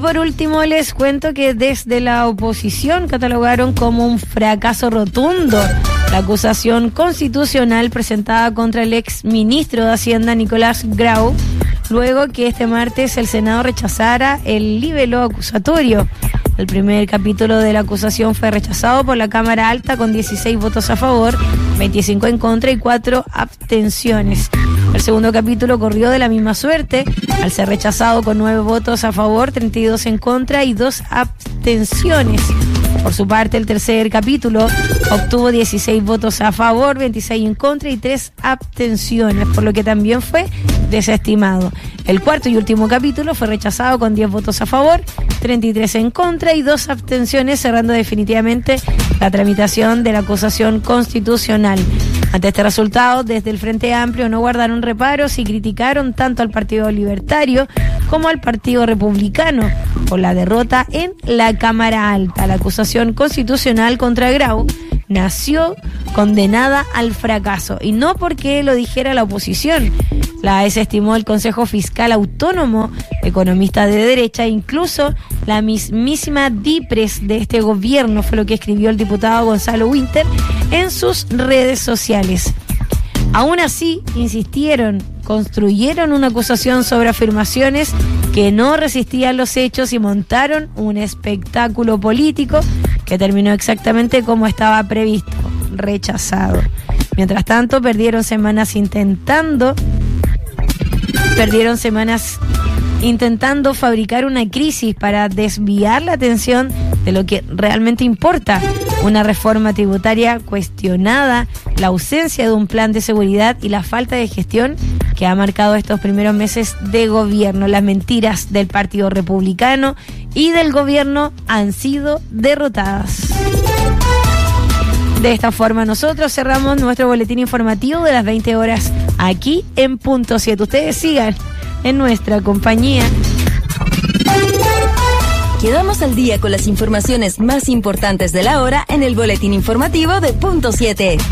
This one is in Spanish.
por último les cuento que desde la oposición catalogaron como un fracaso rotundo la acusación constitucional presentada contra el ex ministro de Hacienda Nicolás Grau, luego que este martes el Senado rechazara el libelo acusatorio. El primer capítulo de la acusación fue rechazado por la Cámara Alta con 16 votos a favor, 25 en contra y 4 abstenciones. El segundo capítulo corrió de la misma suerte, al ser rechazado con 9 votos a favor, 32 en contra y 2 abstenciones. Por su parte, el tercer capítulo obtuvo 16 votos a favor, 26 en contra y 3 abstenciones, por lo que también fue desestimado. El cuarto y último capítulo fue rechazado con 10 votos a favor, 33 en contra y 2 abstenciones, cerrando definitivamente la tramitación de la acusación constitucional. Ante este resultado, desde el Frente Amplio no guardaron reparos y criticaron tanto al Partido Libertario como al Partido Republicano por la derrota en la Cámara Alta. La acusación constitucional contra Grau nació condenada al fracaso y no porque lo dijera la oposición. La desestimó el Consejo Fiscal Autónomo, economista de derecha, incluso la mismísima DIPRES de este gobierno, fue lo que escribió el diputado Gonzalo Winter en sus redes sociales. Aún así, insistieron, construyeron una acusación sobre afirmaciones que no resistían los hechos y montaron un espectáculo político que terminó exactamente como estaba previsto, rechazado. Mientras tanto, perdieron semanas intentando fabricar una crisis para desviar la atención de lo que realmente importa: una reforma tributaria cuestionada, la ausencia de un plan de seguridad y la falta de gestión que ha marcado estos primeros meses de gobierno. Las mentiras del Partido Republicano y del gobierno han sido derrotadas. De esta forma nosotros cerramos nuestro boletín informativo de las 20 horas aquí en Punto 7. Ustedes sigan en nuestra compañía. Quedamos al día con las informaciones más importantes de la hora en el boletín informativo de Punto 7.